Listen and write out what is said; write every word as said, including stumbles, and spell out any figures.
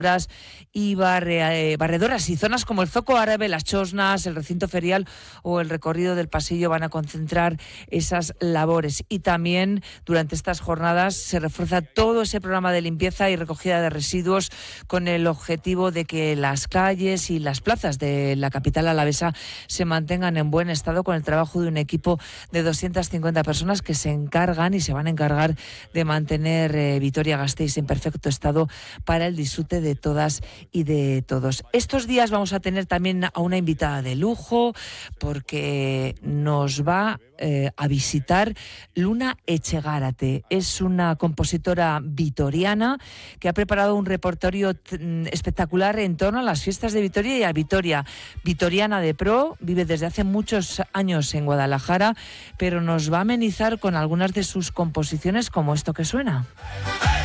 y barre, eh, barredoras y zonas como el Zoco Árabe, las Chosnas, el recinto ferial o el recorrido del pasillo van a concentrar esas labores. Y también durante estas jornadas se refuerza todo ese programa de limpieza y recogida de residuos con el objetivo de que las calles y las plazas de la capital alavesa se mantengan en buen estado, con el trabajo de un equipo de doscientas cincuenta personas que se encargan y se van a encargar de mantener eh, Vitoria-Gasteiz en perfecto estado para el disfrute de de todas y de todos. Estos días vamos a tener también a una invitada de lujo porque nos va eh, a visitar Luna Echegárate. Es una compositora vitoriana que ha preparado un repertorio t- espectacular en torno a las fiestas de Vitoria y a Vitoria. Vitoriana de pro, vive desde hace muchos años en Guadalajara, pero nos va a amenizar con algunas de sus composiciones como esto que suena.